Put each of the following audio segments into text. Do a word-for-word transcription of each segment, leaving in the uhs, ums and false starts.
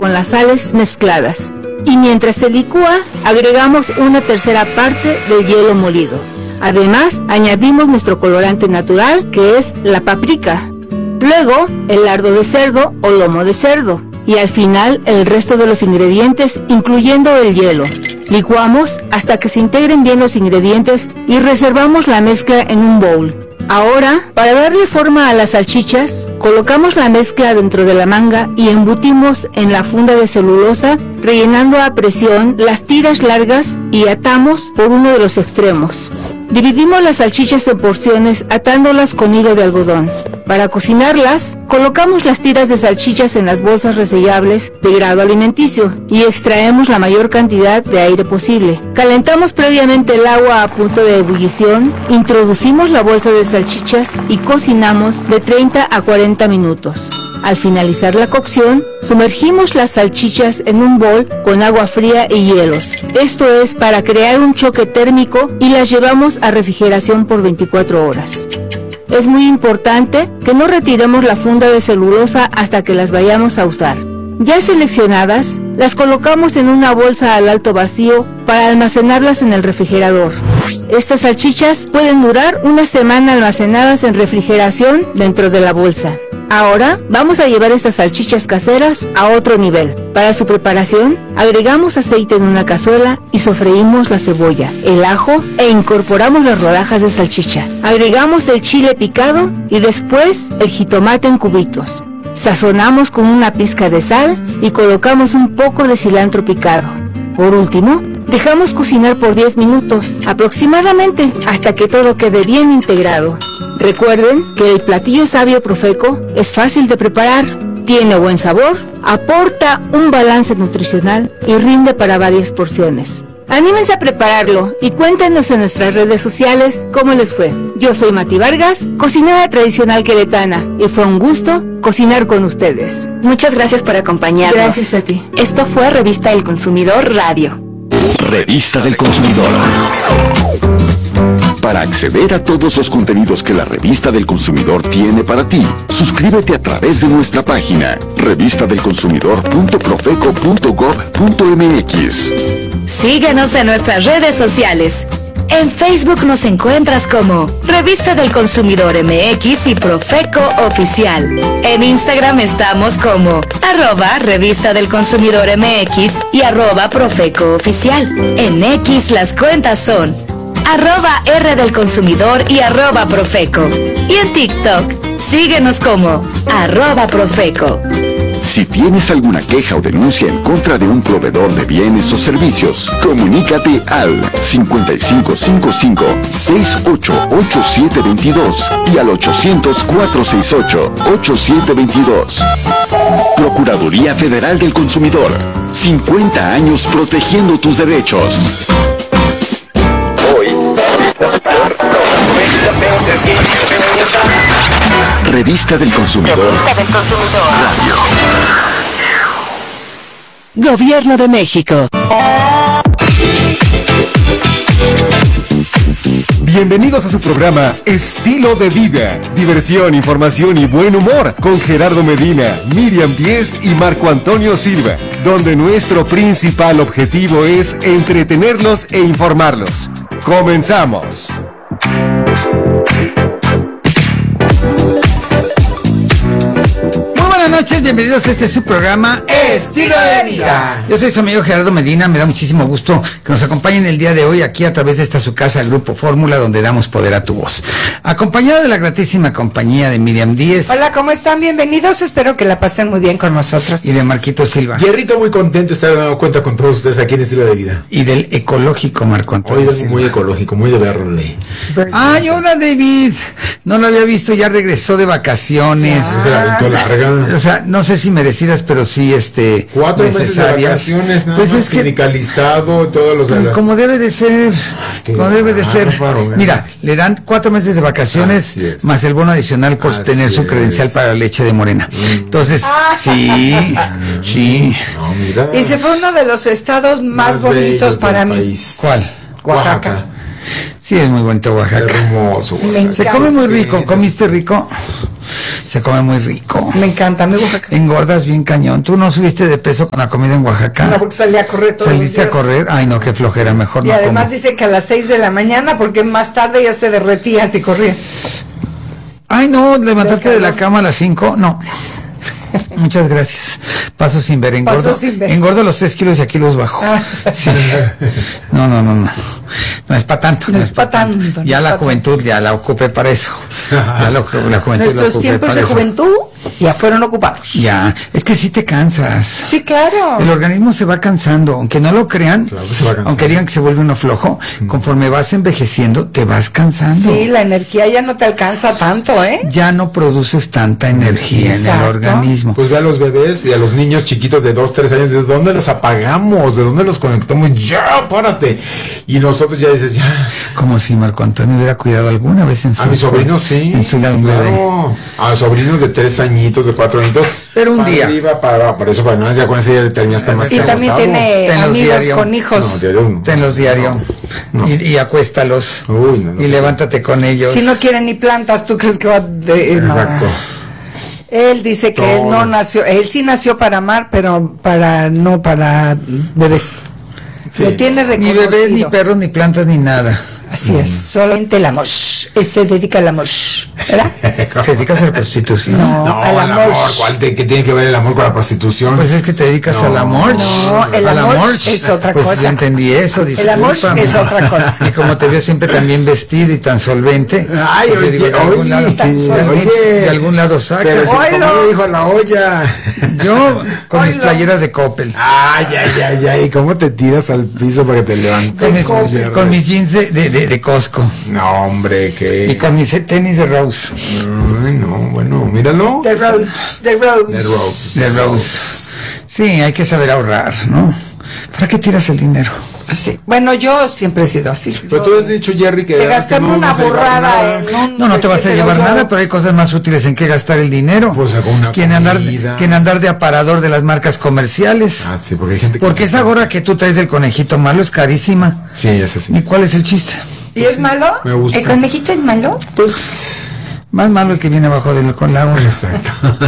con las sales mezcladas. Y mientras se licúa, agregamos una tercera parte del hielo molido. Además, añadimos nuestro colorante natural, que es la paprika. Luego, el lardo de cerdo o lomo de cerdo. Y al final, el resto de los ingredientes, incluyendo el hielo. Licuamos hasta que se integren bien los ingredientes y reservamos la mezcla en un bowl. Ahora, para darle forma a las salchichas, colocamos la mezcla dentro de la manga y embutimos en la funda de celulosa, rellenando a presión las tiras largas y atamos por uno de los extremos. Dividimos las salchichas en porciones atándolas con hilo de algodón. Para cocinarlas, colocamos las tiras de salchichas en las bolsas resellables de grado alimenticio y extraemos la mayor cantidad de aire posible. Calentamos previamente el agua a punto de ebullición, introducimos la bolsa de salchichas y cocinamos de treinta a cuarenta minutos. Al finalizar la cocción, sumergimos las salchichas en un bol con agua fría y hielos. Esto es para crear un choque térmico y las llevamos a refrigeración por veinticuatro horas. Es muy importante que no retiremos la funda de celulosa hasta que las vayamos a usar. Ya seleccionadas, las colocamos en una bolsa al alto vacío para almacenarlas en el refrigerador. Estas salchichas pueden durar una semana almacenadas en refrigeración dentro de la bolsa. Ahora vamos a llevar estas salchichas caseras a otro nivel. Para su preparación, agregamos aceite en una cazuela y sofreímos la cebolla, el ajo e incorporamos las rodajas de salchicha. Agregamos el chile picado y después el jitomate en cubitos. Sazonamos con una pizca de sal y colocamos un poco de cilantro picado. Por último, dejamos cocinar por diez minutos aproximadamente hasta que todo quede bien integrado. Recuerden que el platillo sabio Profeco es fácil de preparar, tiene buen sabor, aporta un balance nutricional y rinde para varias porciones. Anímense a prepararlo y cuéntenos en nuestras redes sociales cómo les fue. Yo soy Mati Vargas, cocinera tradicional queretana, y fue un gusto cocinar con ustedes. Muchas gracias por acompañarnos. Gracias a ti. Esto fue Revista del Consumidor Radio. Revista del Consumidor. Para acceder a todos los contenidos que la Revista del Consumidor tiene para ti, suscríbete a través de nuestra página revista del consumidor punto profeco punto gob punto mx. Síguenos en nuestras redes sociales. En Facebook nos encuentras como Revista del Consumidor M X y Profeco Oficial. En Instagram estamos como arroba Revista del Consumidor M X y arroba Profeco Oficial. En X las cuentas son arroba R del Consumidor y arroba Profeco. Y en TikTok, síguenos como arroba Profeco. Si tienes alguna queja o denuncia en contra de un proveedor de bienes o servicios, comunícate al cincuenta y cinco cincuenta y cinco, sesenta y ocho, ochenta y siete veintidós y al ochocientos, cuatrocientos sesenta y ocho, ochenta y siete veintidós. Procuraduría Federal del Consumidor. cincuenta años protegiendo tus derechos. Revista del Consumidor. Revista del Consumidor. Radio. Gobierno de México. Bienvenidos a su programa Estilo de Vida, diversión, información y buen humor con Gerardo Medina, Miriam Díez y Marco Antonio Silva, donde nuestro principal objetivo es entretenerlos e informarlos. ¡Comenzamos! Buenas noches, bienvenidos a este su programa Estilo de Vida. Yo soy su amigo Gerardo Medina, me da muchísimo gusto que nos acompañen el día de hoy aquí a través de esta su casa, Grupo Fórmula, donde damos poder a tu voz. Acompañado de la gratísima compañía de Miriam Díez. Hola, ¿cómo están? Bienvenidos, espero que la pasen muy bien con nosotros. Y de Marquito Silva. Jerrito, muy contento de estar dando cuenta con todos ustedes aquí en Estilo de Vida. Y del ecológico Marco Antonio Hoy Silva. Muy ecológico, muy de verle. Ay, hola David, no lo había visto, ya regresó de vacaciones. Se la aventó larga. O sea, no sé si merecidas, pero sí, este, Cuatro meses de vacaciones, nada pues más es que, sindicalizado, todos los... como, como debe de ser, Qué como debe de ser. bárbaro, Mira, le dan cuatro meses de vacaciones, más el bono adicional por Así tener su credencial es. para la leche de Morena. Entonces, sí, sí. No, mira. Y se fue uno de los estados más, Más bonitos bellos para del mí. país. ¿Cuál? Oaxaca. Sí, es muy bonito Oaxaca. Hermoso, Oaxaca. Se come muy rico, Sí, ¿comiste rico? Se come muy rico. Me encanta, mi Oaxaca. Engordas bien cañón. ¿Tú no subiste de peso con la comida en Oaxaca? No, porque salí a correr todos ¿Saliste los días. a correr? Ay, no, qué flojera, mejor Y no además como. dice que a las seis de la mañana, porque más tarde ya se derretía si corría. Ay, no, levantarte Del de la calor. cama a las cinco, no. Muchas gracias. Paso sin ver, engordo. Paso sin ver. Engordo los tres kilos y aquí los bajo. Ah. Sí. No, no, no, no. No es para tanto. No es pa' tanto, no Ya es la pa' juventud ya la ocupé para eso. Ya la, la juventud la Nuestros ocupé tiempos para de eso. juventud ya fueron ocupados. Ya, es que sí te cansas. Sí, claro. El organismo se va cansando, aunque no lo crean, Claro, se va cansando. aunque digan que se vuelve uno flojo, conforme vas envejeciendo te vas cansando. Sí, la energía ya no te alcanza tanto, ¿eh? Ya no produces tanta energía en el Exacto. organismo. Pues ve a los bebés y a los niños chiquitos de dos, tres años, ¿de dónde los apagamos? ¿De dónde los conectamos? Ya, párate. Y nosotros ya dices, ya. Como si Marco Antonio hubiera cuidado alguna vez en su A mis sobrinos sí. en su lado un bebé. Claro. A sobrinos de tres añitos, de cuatro añitos. Pero un para día. Arriba, para, para eso, para no, ya con ese día terminaste más Y que también agotado. tiene Tenlos amigos diario. con hijos. No, diario no. Tenlos diario No. Y, y acuéstalos Uy, no, no, y no. levántate con ellos. Si no quieren ni plantas, ¿tú crees que va de...? No. Exacto. Él dice que él no Todo. nació, él sí nació para amar, pero para no para bebés. Sí. Lo tiene Ni reconocido. bebés, ni perros, ni plantas, ni nada. Así es, solamente el amor. Él se dedica al amor, ¿verdad? ¿Te dedicas a la prostitución? No, No, al el amor. amor. ¿Cuál te- ¿Qué tiene que ver el amor con la prostitución? Pues es que te dedicas No. al amor. No, el Al amor es otra pues cosa. ya entendí eso, El amor discúlpame. es otra cosa. Y como te veo siempre también vestido y tan solvente. Ay, pues yo oye, digo, de algún oye, lado, tan de, solvente. algún, de algún lado saca. Pero si, Oilo. ¿cómo lo dijo la olla? Yo con mis Oilo. playeras de Coppel. Ay, ay, ay, ay, ¿cómo te tiras al piso para que te levantes? Con mis, Coppel. con mis jeans de, de, de, de Costco. No, hombre, que... Y con mis tenis de Rose. Ay, no, bueno, míralo. The Rose, The Rose. The Rose. De Rose. Sí, hay que saber ahorrar, ¿no? ¿Para qué tiras el dinero? Sí. Bueno, yo siempre he sido así. Pero tú has dicho, Jerry, que... Te que gastarme no una vas a llevar burrada nada. en un... No, no te vas a este, llevar yo- nada, pero hay cosas más útiles en que gastar el dinero. Pues, con una ¿Quién andar, comida. quién andar de aparador de las marcas comerciales? Ah, sí, porque hay gente que... Porque esa gorra que tú traes del conejito malo es carísima. Sí, es así. ¿Y cuál es el chiste? ¿Y es malo? Me gusta. ¿El conejito es malo? Pues... Más malo el que viene abajo del con la gorra. Exacto.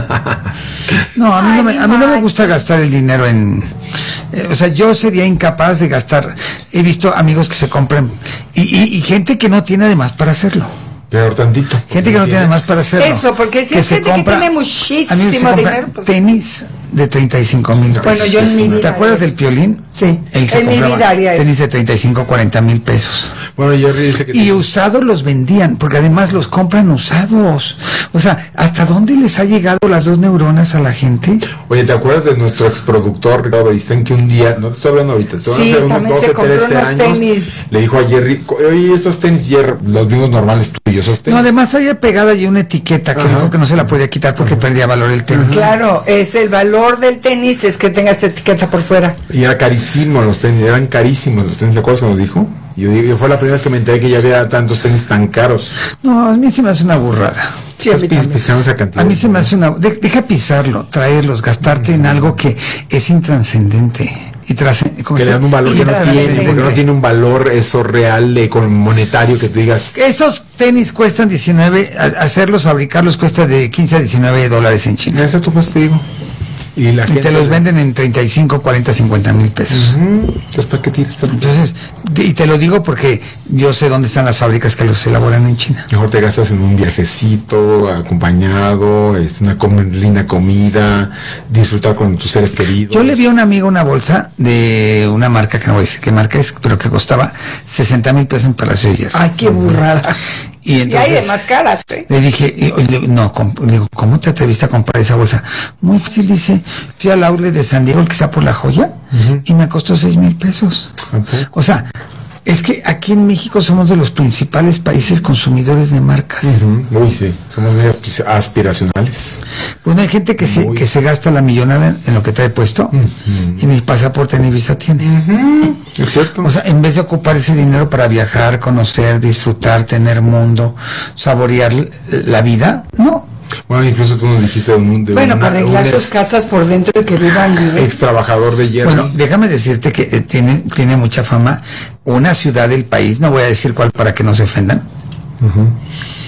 No, a mí, no me, a mí no me Ay, gusta gastar el dinero en... eh, o sea, yo sería incapaz de gastar. He visto amigos que se compran y, y, y gente que no tiene además para hacerlo. Peor tantito. Gente que no tiene más para hacerlo. Eso, porque si es gente que tiene muchísimo a mí se compra dinero, pues- tenis de treinta y cinco mil pesos. Bueno, yo en mi vida ¿Te acuerdas haría del Piolín? Sí, Él se en mi compraba vida haría eso. tenis de treinta y cinco, cuarenta mil pesos. Bueno, Jerry dice que... Y usados los vendían, porque además los compran usados. O sea, ¿hasta dónde les ha llegado las dos neuronas a la gente? Oye, ¿te acuerdas de nuestro exproductor Ricardo Beristain que un día, no te estoy hablando ahorita, te van a Sí, hacer unos también se doce, compró trece unos años, tenis. le dijo a Jerry, oye, estos tenis, Jerry, los mismos normales tuyos, esos tenis. No, además había pegada allí una etiqueta que Ajá. dijo que no se la podía quitar porque perdía valor el tenis. Claro, es el valor del tenis, es que tenga esa etiqueta por fuera. Y era carísimo los tenis, eran carísimos los tenis, ¿te acuerdas que nos dijo? Y yo digo, fue la primera vez que me enteré que ya había tantos tenis tan caros. No, a mí se me hace una burrada. Sí, a mí Pis- también. pisaron esa cantidad. A mí se me hace una... de- deja pisarlo, traerlos, gastarte en algo que es intranscendente. Y trascend- ¿cómo Que se le dan un valor y que no tiene, trascendente. porque no tiene un valor eso real de con monetario que tú digas. Esos tenis cuestan diecinueve, a- hacerlos, fabricarlos cuesta de quince a diecinueve dólares en China. Eso tú pues te digo. Y la Y gente te los venden en treinta y cinco, cuarenta, cincuenta mil pesos. Ujú. Entonces, ¿para qué tiras tanto? Entonces, de- y te lo digo porque yo sé dónde están las fábricas que los elaboran en China. Mejor te gastas en un viajecito, acompañado, este, una com- linda comida, disfrutar con tus seres queridos. Yo le vi a un amigo una bolsa de una marca, que no voy a decir qué marca es, pero que costaba sesenta mil pesos en Palacio de Hierro. Ay, qué burrada. Y Y entonces hay de más caras, ¿eh? le dije, y- y le digo, no, com- le digo, ¿cómo te atreviste a comprar esa bolsa? Muy fácil, dice, fui al outlet de San Diego, el que está por La Joya, y me costó seis mil pesos. ¿A poco? O sea, es que aquí en México somos de los principales países consumidores de marcas. Ujú. Uy, sí, somos muy aspi- aspiracionales. Bueno, hay gente que se, Muy. que se gasta la millonada en, en lo que trae puesto y ni pasaporte ni visa tiene. ¿Es cierto? O sea, en vez de ocupar ese dinero para viajar, conocer, disfrutar, tener mundo, saborear l- la vida, no. Bueno, incluso tú nos dijiste de un, de Bueno, una- para arreglar un sus ex, casas por dentro y que vivan libres. ex trabajador de Jerry. Bueno, déjame decirte que eh, tiene, tiene mucha fama una ciudad del país, no voy a decir cuál para que no se ofendan,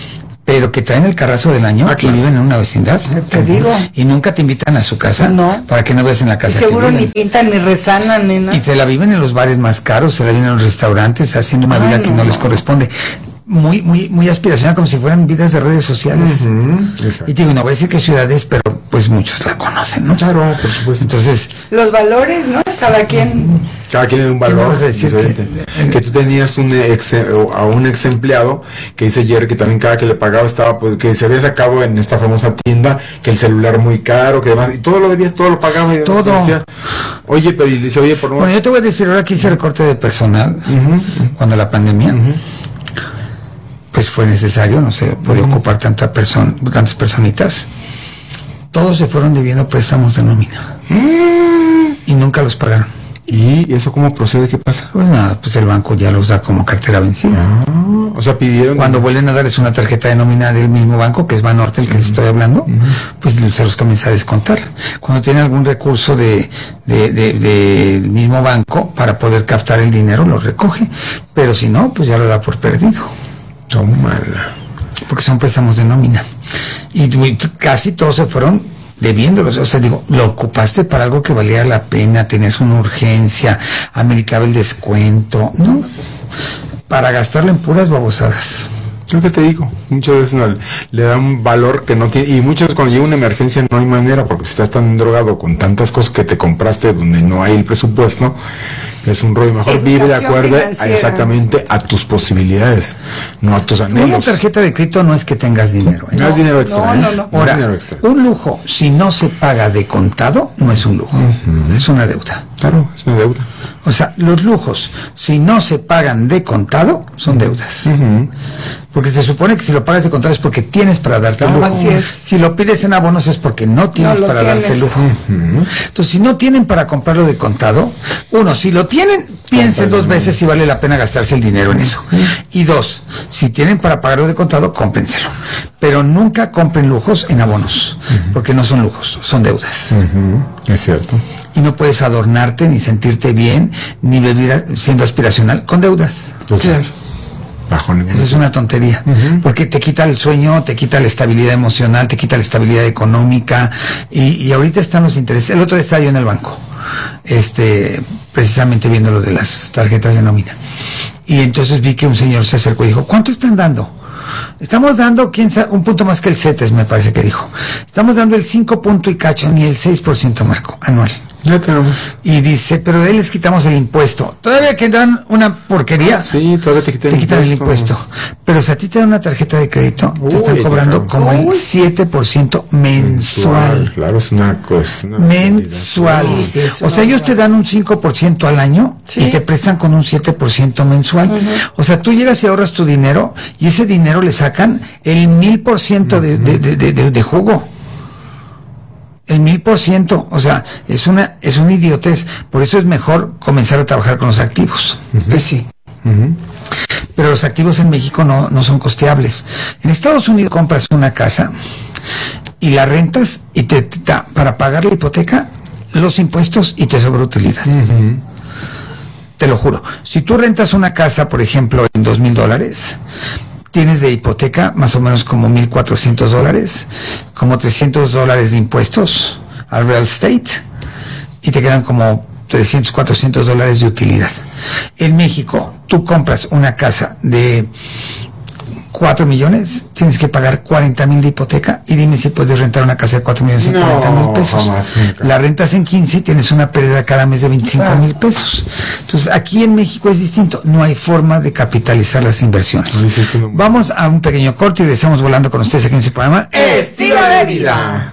pero que traen el carrazo del año Ah, claro. y viven en una vecindad. Te digo. Y nunca te invitan a su casa No. para que no veas en la Y casa. seguro que ni viven. pintan, ni resanan, ni nada. Y te la viven en los bares más caros, se la viven en los restaurantes, haciendo una Ay, vida que no no. les corresponde. Muy, muy, muy aspiracional, como si fueran vidas de redes sociales. Exacto. Y te digo, no voy a decir qué ciudad es, pero pues muchos la conocen, ¿no? Claro, por supuesto. Entonces, Los valores, ¿no? Cada quien. Cada quien tiene un ¿Qué me valor vas a decir? diferente. Que- Que, tú tenías un ex, a un ex empleado que dice Jerry que también cada que le pagaba estaba, pues, que se había sacado en esta famosa tienda, que el celular muy caro, que demás, y todo lo debía, todo lo pagaba y demás, Todo. que decía, oye, pero y le dice, oye, por no. bueno, yo te voy a decir, ahora que hice recorte de personal, cuando la pandemia, pues fue necesario, no sé, podía ocupar tanta persona, tantas personitas. Todos se fueron debiendo préstamos de nómina. Y nunca los pagaron. ¿Y eso cómo procede? ¿Qué pasa? Pues nada, pues el banco ya los da como cartera vencida. O sea, pidieron. Cuando vuelven a darles una tarjeta de nómina del mismo banco, que es Banorte el que les estoy hablando, pues se los comienza a descontar. Cuando tienen algún recurso de, de, de, de- del mismo banco para poder captar el dinero, lo recoge. Pero si no, pues ya lo da por perdido. Tómala. Porque son préstamos de nómina. Y muy- casi todos se fueron debiéndolos. O sea, digo, lo ocupaste para algo que valía la pena, tenías una urgencia, ameritaba el descuento, ¿no? Para gastarlo en puras babosadas. Es lo que te digo, muchas veces no, le dan un valor que no tiene, y muchas veces cuando llega una emergencia no hay manera, porque si estás tan drogado con tantas cosas que te compraste donde no hay el presupuesto, es un rollo. Mejor vive de Educación acuerdo a- financiera. exactamente a tus posibilidades, no a tus Una anhelos. tarjeta de crédito no es que tengas dinero, ¿eh? No es dinero extra, no, ¿eh? no, no. es Ahora, dinero extra. un lujo, si no se paga de contado, no es un lujo, es una deuda. Claro, es una deuda. O sea, los lujos, si no se pagan de contado, son deudas. Porque se supone que si lo pagas de contado es porque tienes para darte el lujo. Así es. Si lo pides en abonos es porque no tienes lo para darte el tienes. lujo. Entonces, si no tienen para comprarlo de contado, uno, si lo tienen, piensen dos veces si vale la pena gastarse el dinero en eso. Y dos, si tienen para pagarlo de contado, cómprenselo. Pero nunca compren lujos en abonos, porque no son lujos, son deudas. Es cierto. Y no puedes adornarte, ni sentirte bien, ni vivir a- siendo aspiracional con deudas. Claro. Bajo ningún. Eso es una tontería, porque te quita el sueño, te quita la estabilidad emocional, te quita la estabilidad económica, y, y ahorita están los intereses. El otro día estaba yo en el banco, este, precisamente viendo lo de las tarjetas de nómina, y entonces vi que un señor se acercó y dijo, ¿cuánto están dando? Estamos dando, quién sabe, un punto más que el CETES, me parece que dijo. Estamos dando el cinco punto y cacho, ni el seis por ciento, Marco, anual. Ya tenemos. Y dice, pero de él les quitamos el impuesto. Todavía que dan una porquería, Sí, todavía te quitan te quitan el impuesto. Pero si a ti te dan una tarjeta de crédito, Uy, te están te cobrando cabrón. como el Uy. siete por ciento mensual. Claro, es una cosa. una Mensual. Sí, sí, es O una sea, ellos te dan un cinco por ciento al año Sí. y te prestan con un siete por ciento mensual. O sea, tú llegas y ahorras tu dinero y ese dinero le sacan el mil por ciento de, de, de, de, de- de jugo. El mil por ciento, o sea, es una, es una idiotez. Por eso es mejor comenzar a trabajar con los activos. Pues sí. Pero los activos en México no, no son costeables. En Estados Unidos compras una casa y la rentas y te, te da para pagar la hipoteca, los impuestos y te sobra utilidad. Te lo juro. Si tú rentas una casa, por ejemplo, en dos mil dólares, tienes de hipoteca más o menos como mil cuatrocientos dólares, como trescientos dólares de impuestos al real estate y te quedan como trescientos, cuatrocientos dólares de utilidad. En México, tú compras una casa de cuatro millones, tienes que pagar cuarenta mil de hipoteca y dime si puedes rentar una casa de cuatro millones en No, cuarenta mil pesos. jamás, nunca. La rentas en quince y tienes una pérdida cada mes de veinticinco mil pesos. Entonces, aquí en México es distinto. No hay forma de capitalizar las inversiones. Lo hiciste muy bien. Vamos a un pequeño corte y regresamos volando con ustedes aquí en su programa Estilo de vida.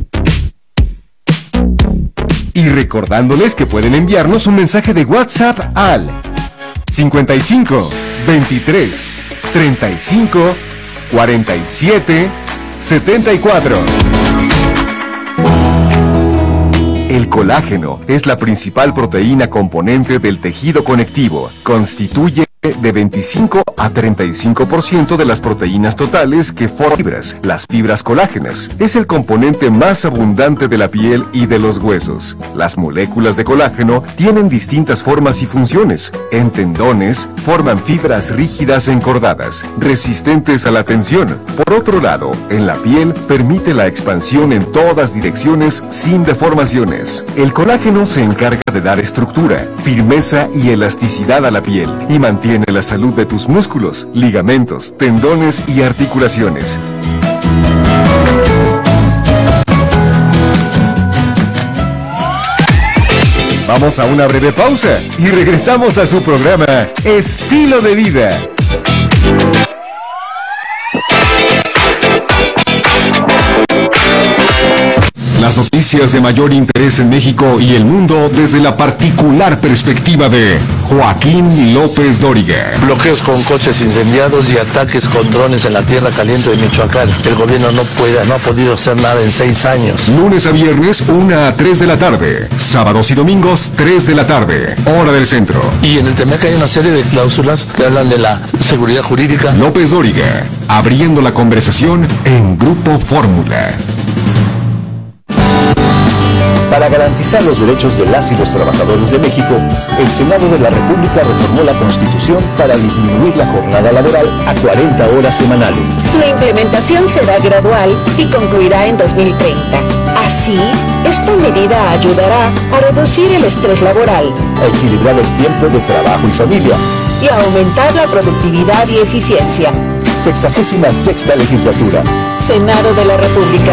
Y recordándoles que pueden enviarnos un mensaje de WhatsApp al cincuenta y cinco, veintitrés, treinta y cinco, cuarenta y siete, setenta y cuatro. El colágeno es la principal proteína componente del tejido conectivo. Constituye de veinticinco a treinta y cinco por ciento de las proteínas totales que forman fibras. Las fibras colágenas es el componente más abundante de la piel y de los huesos. Las moléculas de colágeno tienen distintas formas y funciones. En tendones forman fibras rígidas encordadas, resistentes a la tensión. Por otro lado, en la piel permite la expansión en todas direcciones sin deformaciones. El colágeno se encarga de dar estructura, firmeza y elasticidad a la piel y mantiene la salud de tus músculos, ligamentos, tendones y articulaciones. Vamos a una breve pausa y regresamos a su programa Estilo de Vida. Las noticias de mayor interés en México y el mundo desde la particular perspectiva de Joaquín López Dóriga. Bloqueos con coches incendiados y ataques con drones en la tierra caliente de Michoacán. El gobierno no puede, no ha podido hacer nada en seis años. Lunes a viernes, una a tres de la tarde. Sábados y domingos, tres de la tarde. Hora del centro. Y en el T M E C hay una serie de cláusulas que hablan de la seguridad jurídica. López Dóriga, abriendo la conversación en Grupo Fórmula. Para garantizar los derechos de las y los trabajadores de México, el Senado de la República reformó la Constitución para disminuir la jornada laboral a cuarenta horas semanales. Su implementación será gradual y concluirá en dos mil treinta. Así, esta medida ayudará a reducir el estrés laboral, a equilibrar el tiempo de trabajo y familia y a aumentar la productividad y eficiencia. Sexagésima sexta legislatura. Senado de la República.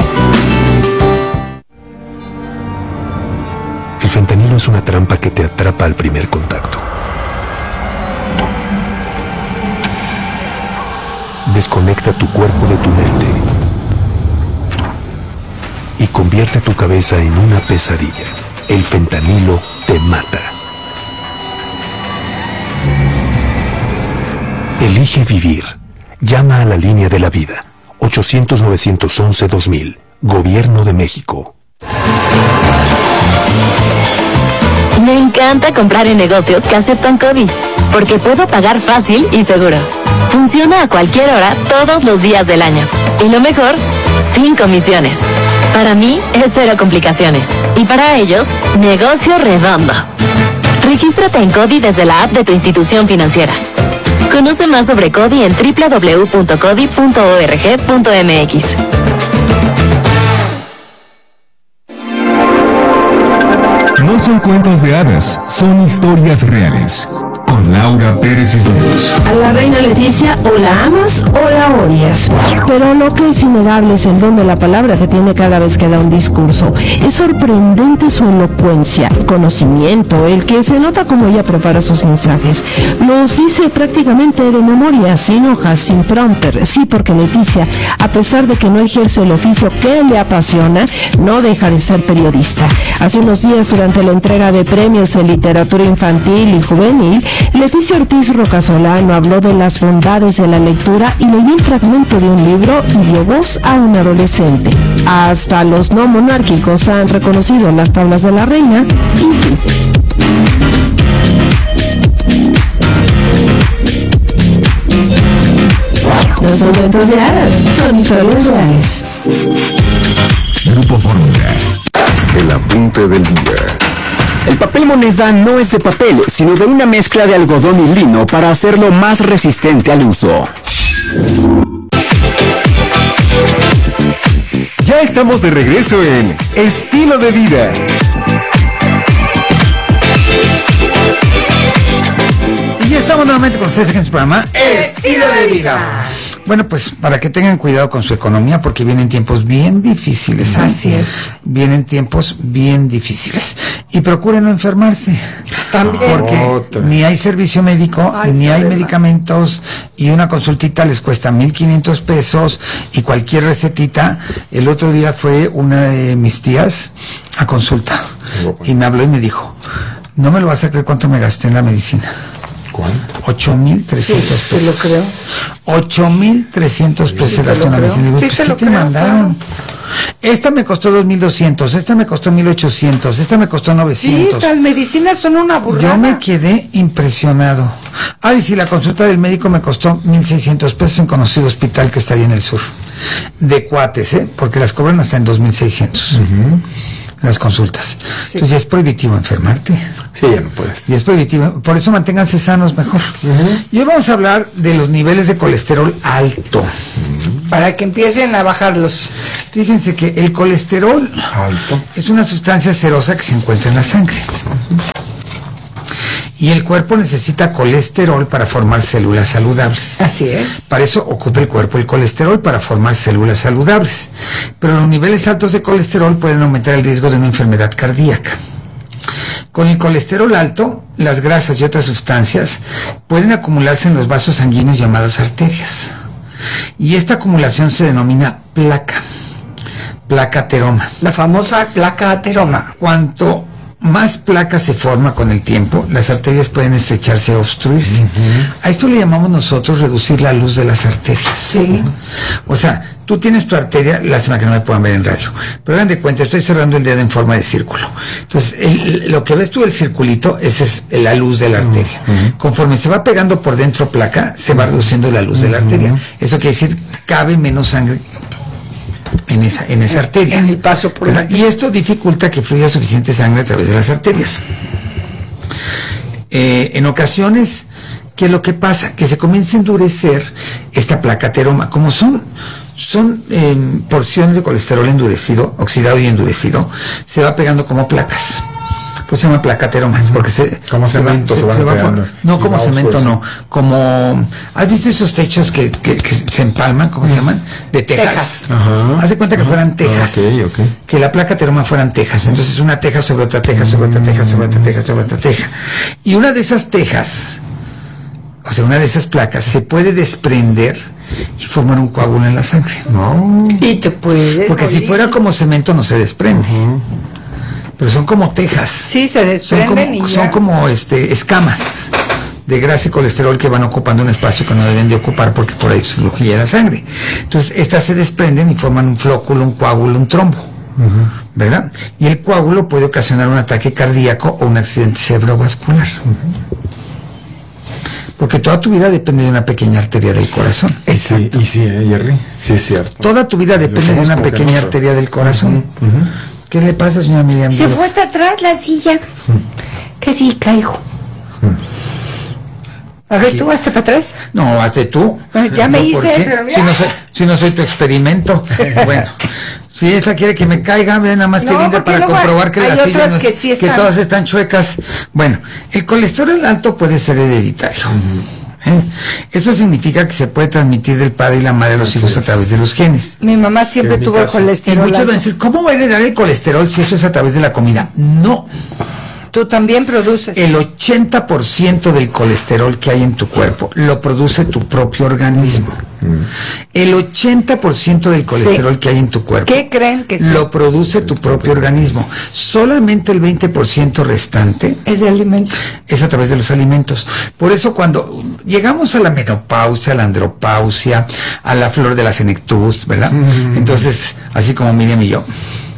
El fentanilo es una trampa que te atrapa al primer contacto. Desconecta tu cuerpo de tu mente y convierte tu cabeza en una pesadilla. El fentanilo te mata. Elige vivir. Llama a la línea de la vida. ochocientos, novecientos once, dos mil. Gobierno de México. Me encanta comprar en negocios que aceptan CODI, porque puedo pagar fácil y seguro. Funciona a cualquier hora, todos los días del año. Y lo mejor, sin comisiones. Para mí, es cero complicaciones. Y para ellos, negocio redondo. Regístrate en CODI desde la app de tu institución financiera. Conoce más sobre CODI en doble u doble u doble u punto codi punto org punto m x. No son cuentos de hadas, son historias reales. Con Laura Pérez Cisneros. A la reina Leticia o la amas o la odias. Pero lo que es innegable es el don de la palabra que tiene cada vez que da un discurso. Es sorprendente su elocuencia, conocimiento, el que se nota como ella prepara sus mensajes. Los dice prácticamente de memoria, sin hojas, sin prompter. Sí, porque Leticia, a pesar de que no ejerce el oficio que le apasiona, no deja de ser periodista. Hace unos días, durante la entrega de premios en literatura infantil y juvenil, Leticia Ortiz Rocasolano habló de las bondades de la lectura y leyó un fragmento de un libro y dio voz a un adolescente. Hasta los no monárquicos han reconocido las tablas de la reina y sí. No son cuentos de hadas, son historias reales. Grupo Fórmula. El apunte del día. El papel moneda no es de papel, sino de una mezcla de algodón y lino para hacerlo más resistente al uso. Ya estamos de regreso en Estilo de Vida. Y ya estamos nuevamente con ustedes en su programa Estilo de Vida. Bueno, pues para que tengan cuidado con su economía, porque vienen tiempos bien difíciles. ¿eh? Así es. Vienen tiempos bien difíciles. Y procuren no enfermarse. También. Porque Otra. ni hay servicio médico, Ay, ni está hay verdad. medicamentos, y una consultita les cuesta mil quinientos pesos, y cualquier recetita. El otro día fue una de mis tías a consulta, y me habló y me dijo, no me lo vas a creer cuánto me gasté en la medicina. ¿Cuánto? Ocho mil trescientos Sí, te pesos. lo creo. Ocho mil trescientos pesos Sí, se te gastó lo en la creo. medicina. Digo, Sí, pues, te ¿qué lo te creo, mandaron? Esta me costó dos mil doscientos, esta me costó mil ochocientos, esta me costó Sí, novecientos. estas medicinas son una burrada. Yo me quedé impresionado. Ay, si la consulta del médico me costó mil seiscientos pesos en conocido hospital que está ahí en el sur. De cuates, ¿eh? Porque las cobran hasta en dos mil seiscientos. Uh-huh. Las consultas. Sí. Entonces ya es prohibitivo enfermarte. Sí, ya no puedes. Y es prohibitivo. Por eso manténganse sanos mejor. Uh-huh. Y hoy vamos a hablar de los niveles de colesterol alto. Uh-huh. Para que empiecen a bajarlos. Fíjense que el colesterol alto es una sustancia cerosa que se encuentra en la sangre. Uh-huh. Y el cuerpo necesita colesterol para formar células saludables. Así es. Para eso ocupa el cuerpo el colesterol, para formar células saludables. Pero los niveles altos de colesterol pueden aumentar el riesgo de una enfermedad cardíaca. Con el colesterol alto, las grasas y otras sustancias pueden acumularse en los vasos sanguíneos llamados arterias. Y esta acumulación se denomina placa. Placa ateroma. La famosa placa ateroma. Cuanto más placa se forma con el tiempo, las arterias pueden estrecharse o obstruirse. Uh-huh. A esto le llamamos nosotros reducir la luz de las arterias. Sí. O sea, tú tienes tu arteria, lástima que no me puedan ver en radio, pero hagan de cuenta, estoy cerrando el dedo en forma de círculo. Entonces, el, lo que ves tú, el circulito, esa es la luz de la arteria. Uh-huh. Conforme se va pegando por dentro placa, se va reduciendo la luz uh-huh. de la arteria. Eso quiere decir, cabe menos sangre en esa, en esa arteria. En el paso por la... Y esto dificulta que fluya suficiente sangre a través de las arterias. Eh, en ocasiones, ¿qué es lo que pasa? Que se comienza a endurecer esta placa ateroma. Como son, son eh, porciones de colesterol endurecido, oxidado y endurecido, se va pegando como placas. Pues se llama placa ateroma, porque se... Como se cemento va, se, se, se va pegando. No, como cemento no. Como... ¿Has visto esos techos que, que, que se empalman? ¿Cómo se llaman? De tejas. Tejas. Ajá. Haz de cuenta que Ajá. fueran tejas. Okay, okay. Que la placa ateroma fueran tejas. Entonces una teja sobre otra teja, sobre otra teja, sobre otra teja, sobre otra teja. Y una de esas tejas, o sea, una de esas placas, se puede desprender y formar un coágulo en la sangre. No. Y te puede... Porque si fuera como cemento no se desprende. Uh-huh. Pero son como tejas. Sí, se desprenden son como, y ya. Son como este, escamas de grasa y colesterol que van ocupando un espacio que no deben de ocupar porque por ahí fluye la sangre. Entonces, estas se desprenden y forman un flóculo, un coágulo, un trombo. Uh-huh. ¿Verdad? Y el coágulo puede ocasionar un ataque cardíaco o un accidente cerebrovascular. Uh-huh. Porque toda tu vida depende de una pequeña arteria del corazón. Y sí, y sí, ¿eh, Jerry? Sí, es cierto. Toda tu vida depende de una pequeña no, arteria del corazón. Uh-huh. Uh-huh. ¿Qué le pasa, señora Miriam? Se fue hasta atrás la silla. Casi caigo. A ver, ¿tú hasta para atrás? No, hazte tú. Bueno, ya me no, hice, pero si, no soy, si no soy tu experimento. Bueno, si esa quiere que me caiga, ve nada más no, que linda para comprobar que las sillas no, que, sí están... que todas están chuecas. Bueno, el colesterol alto puede ser hereditario. Uh-huh. ¿Eh? Eso significa que se puede transmitir del padre y la madre a los hijos a través de los genes. Mi mamá siempre tuvo el colesterol. Y muchos van a decir, ¿cómo va a heredar el colesterol si eso es a través de la comida? No. Tú también produces. El ochenta por ciento del colesterol que hay en tu cuerpo lo produce tu propio organismo. Mm. El ochenta por ciento del colesterol sí. que hay en tu cuerpo ¿Qué creen que sí? lo produce tu propio organismo. Solamente el veinte por ciento restante es de alimentos. Es a través de los alimentos. Por eso cuando llegamos a la menopausia, a la andropausia, a la flor de la senectud, ¿verdad? Mm. Entonces, así como Miriam y yo.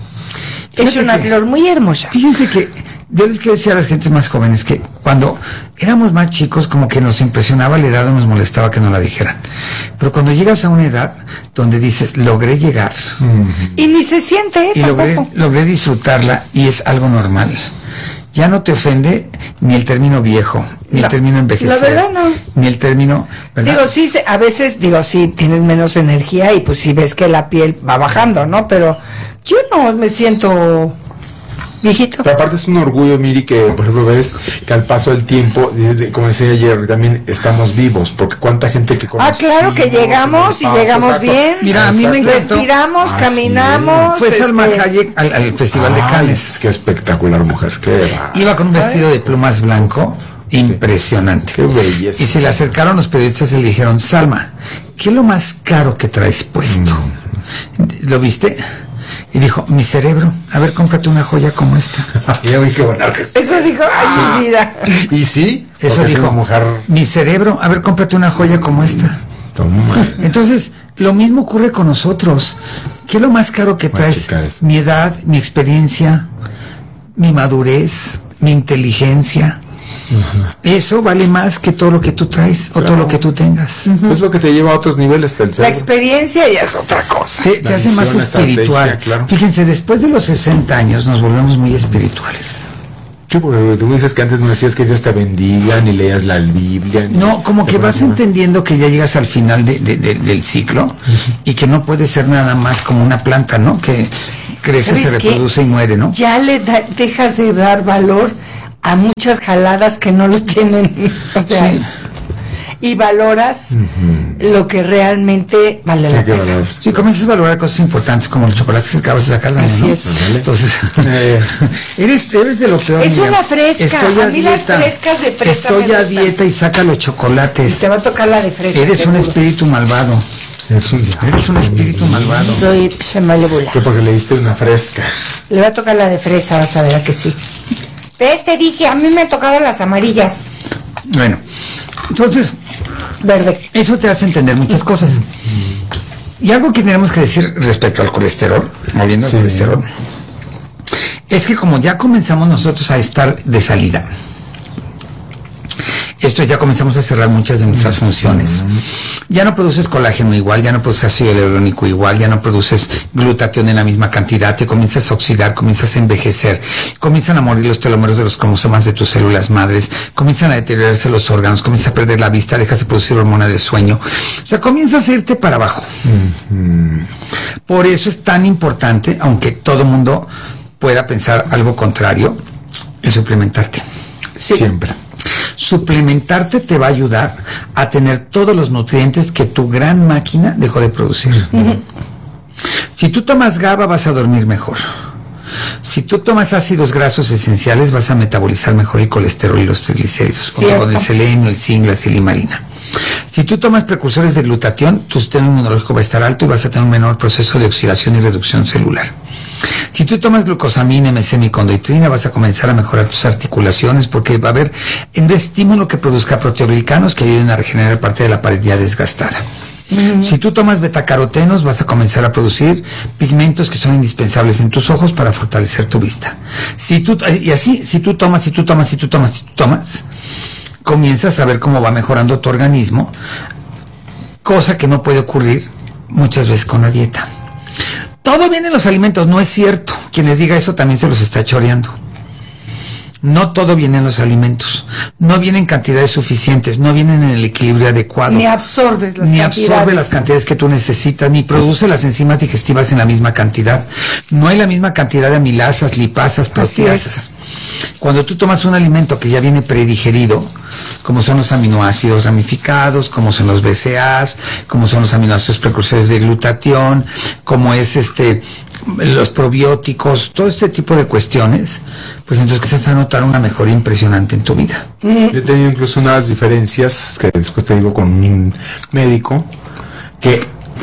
Es una que, flor muy hermosa. Fíjense que yo les quiero decir a las gentes más jóvenes que cuando éramos más chicos como que nos impresionaba la edad o nos molestaba que nos la dijeran. Pero cuando llegas a una edad donde dices, logré llegar. Uh-huh. Y ni se siente, ¿eh? Y logré, logré disfrutarla y es algo normal. Ya no te ofende ni el término viejo, ni no, el término envejecer. La verdad no. Ni el término... ¿verdad? Digo, sí, a veces, digo, sí, tienes menos energía y pues sí ves que la piel va bajando, ¿no? Pero yo no me siento... viejito. Pero aparte es un orgullo, Miri, que por ejemplo ves que al paso del tiempo, de, de, como decía ayer, también estamos vivos, porque cuánta gente que conocemos. Ah, claro que llegamos y llegamos exacto. bien. Mira, a mí me encantó. Respiramos, ah, caminamos. Fue Salma este... Hayek al, al Festival Ay, de Cannes. Qué espectacular mujer. Qué Iba con un vestido Ay. de plumas blanco, impresionante. Qué belleza. Y se le acercaron los periodistas y le dijeron, Salma, ¿qué es lo más caro que traes puesto? Mm. ¿Lo viste? Y dijo, mi cerebro, a ver, cómprate una joya como esta. Ya vi qué buena que Eso dijo, ay, ah. mi vida. ¿Y sí? Eso dijo, mujer... mi cerebro, a ver, cómprate una joya como esta. Toma. Entonces, lo mismo ocurre con nosotros. ¿Qué es lo más caro que traes? Mi edad, mi experiencia, mi madurez, mi inteligencia. Uh-huh. Eso vale más que todo lo que tú traes, claro, o todo lo que tú tengas. Uh-huh. Es lo que te lleva a otros niveles del cerebro. La experiencia ya es otra cosa. Te, te hace más espiritual. Claro. Fíjense, después de los sesenta años nos volvemos muy espirituales. Sí, porque tú dices que antes no decías que Dios te bendiga, ni leas la Biblia. Ni no, como que vas entendiendo que ya llegas al final de, de, de, del ciclo, uh-huh, y que no puede ser nada más como una planta, ¿no? Que crece, se reproduce y muere, ¿no? Ya le da, dejas de dar valor a muchas jaladas que no lo tienen, o sea, sí, y valoras uh-huh lo que realmente vale la pena. Sí, comienzas a valorar cosas importantes como los chocolates que acabas de sacar, ¿no? Así es. Entonces, eh, eres, eres de lo peor. Es mira, una fresca. Estoy a, a mí dieta, las frescas de fresa Estoy a dieta y saca los chocolates. Y te va a tocar la de fresa. Eres seguro. un espíritu malvado. Eres un, eres un espíritu malvado. Soy, soy malévola. Que porque le diste una fresca. Le va a tocar la de fresa, vas a ver que sí. ¿Ves? Te dije, a mí me han tocado las amarillas. Bueno, entonces, verde. Eso te hace entender muchas cosas. Y algo que tenemos que decir respecto al colesterol, volviendo sí. al colesterol, es que como ya comenzamos nosotros a estar de salida, esto ya comenzamos a cerrar muchas de nuestras funciones. Ya no produces colágeno igual, ya no produces ácido hialurónico igual, ya no produces glutatión en la misma cantidad, te comienzas a oxidar, comienzas a envejecer, comienzan a morir los telómeros de los cromosomas de tus células madres, comienzan a deteriorarse los órganos, comienzas a perder la vista, dejas de producir hormona del sueño, o sea, comienzas a irte para abajo. Uh-huh. Por eso es tan importante, aunque todo mundo pueda pensar algo contrario, el suplementarte. Sí. Siempre. Suplementarte te va a ayudar a tener todos los nutrientes que tu gran máquina dejó de producir. Uh-huh. Si tú tomas GABA vas a dormir mejor. Si tú tomas ácidos grasos esenciales vas a metabolizar mejor el colesterol y los triglicéridos, junto con el selenio, el zinc, la silimarina. Si tú tomas precursores de glutatión, tu sistema inmunológico va a estar alto y vas a tener un menor proceso de oxidación y reducción celular. Si tú tomas glucosamina, M S M y condoitrina, vas a comenzar a mejorar tus articulaciones porque va a haber un estímulo que produzca proteoglicanos que ayuden a regenerar parte de la pared ya desgastada. Uh-huh. Si tú tomas betacarotenos, vas a comenzar a producir pigmentos que son indispensables en tus ojos para fortalecer tu vista. Si tú, y así, si tú tomas, si tú tomas, si tú tomas, si tú tomas, comienzas a ver cómo va mejorando tu organismo, cosa que no puede ocurrir muchas veces con la dieta. Todo viene en los alimentos, no es cierto. Quien les diga eso también se los está choreando. No todo viene en los alimentos. No viene en cantidades suficientes, no vienen en el equilibrio adecuado. Ni absorbes las Ni cantidades. absorbe las cantidades que tú necesitas, ni produce las enzimas digestivas en la misma cantidad. No hay la misma cantidad de amilasas, lipasas, proteasas. Cuando tú tomas un alimento que ya viene predigerido, como son los aminoácidos ramificados, como son los B C A As, como son los aminoácidos precursores de glutatión, como es este los probióticos, todo este tipo de cuestiones, pues entonces que se va a notar una mejoría impresionante en tu vida. Yo he tenido incluso unas diferencias que después te digo con un médico que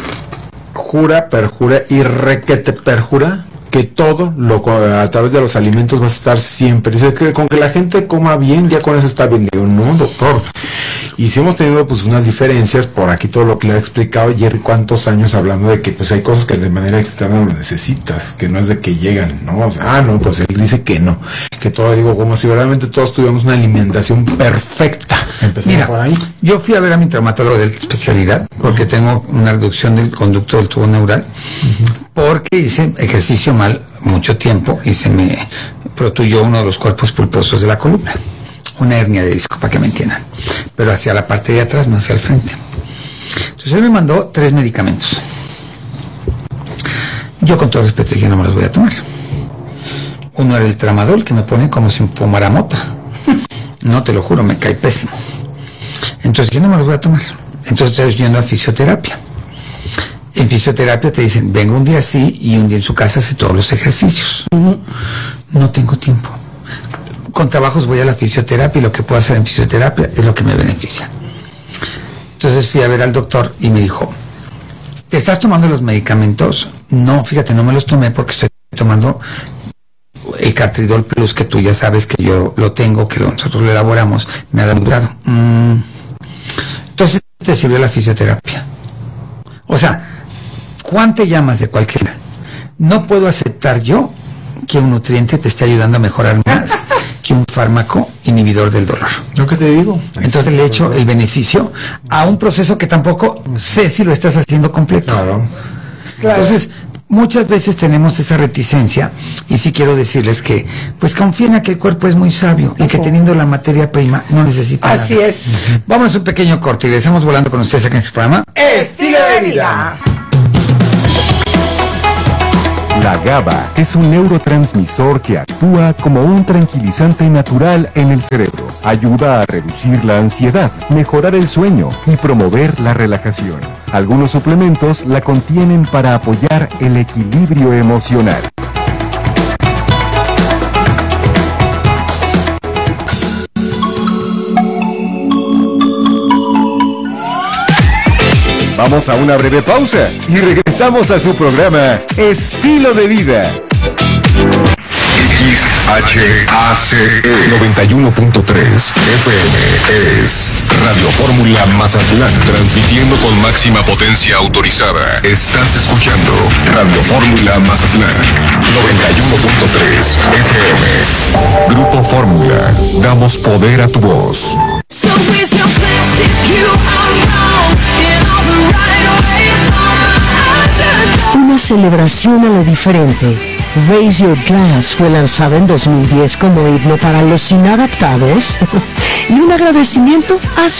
jura, perjura y requete perjura que todo lo a través de los alimentos vas a estar siempre. Dice que con que la gente coma bien, ya con eso está bien. Digo, no, doctor. Y si hemos tenido pues unas diferencias, por aquí todo lo que le ha explicado Jerry, cuántos años hablando de que pues hay cosas que de manera externa lo necesitas, que no es de que llegan, ¿no? O sea, ah, no, pues él dice que no, que todo, digo, como si verdaderamente todos tuviéramos una alimentación perfecta. Empezamos Mira, por ahí. Yo fui a ver a mi traumatólogo de especialidad, porque tengo una reducción del conducto del tubo neural, uh-huh. porque hice ejercicio mal mucho tiempo y se me protuyó uno de los cuerpos pulposos de la columna. Una hernia de disco, para que me entiendan, pero hacia la parte de atrás, no hacia el frente. Entonces él me mandó tres medicamentos. Yo con todo respeto dije, no me los voy a tomar. Uno era el tramadol, que me pone como si fumara mota. No, te lo juro, me cae pésimo. Entonces yo no me los voy a tomar. Entonces estoy yendo a fisioterapia. En fisioterapia te dicen, venga un día así y un día en su casa hace todos los ejercicios. Uh-huh. No tengo tiempo. Con trabajos voy a la fisioterapia y lo que puedo hacer en fisioterapia es lo que me beneficia. Entonces fui a ver al doctor y me dijo, ¿te estás tomando los medicamentos? No, fíjate, no me los tomé porque estoy tomando el Cartridol Plus, que tú ya sabes que yo lo tengo, que nosotros lo elaboramos, me ha dado. Mm. Entonces te sirvió la fisioterapia. O sea, ¿cuánto llamas de cualquiera? No puedo aceptar yo que un nutriente te esté ayudando a mejorar más que un fármaco inhibidor del dolor. ¿Lo que te digo? Entonces le echo el beneficio a un proceso que tampoco sé si lo estás haciendo completo. Claro. Entonces, muchas veces tenemos esa reticencia y sí quiero decirles que pues confíen a que el cuerpo es muy sabio y que teniendo la materia prima no necesita Así nada. es. Vamos a un pequeño corte y regresamos volando con ustedes aquí en este programa Estilo de Vida. La GABA es un neurotransmisor que actúa como un tranquilizante natural en el cerebro. Ayuda a reducir la ansiedad, mejorar el sueño y promover la relajación. Algunos suplementos la contienen para apoyar el equilibrio emocional. Vamos a una breve pausa y regresamos a su programa Estilo de Vida. X H A C E noventa y uno punto tres F M es Radio Fórmula Mazatlán, transmitiendo con máxima potencia autorizada. Estás escuchando Radio Fórmula Mazatlán noventa y uno punto tres F M. Grupo Fórmula, damos poder a tu voz. So where's your place if you are wrong in all the right ways? Una celebración a lo diferente. Raise Your Glass fue lanzada en dos mil diez como himno para los inadaptados y un agradecimiento a su